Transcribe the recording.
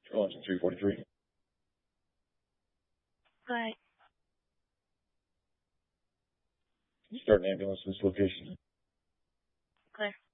Arlington 343. Right. Start an ambulance at this location. Clear.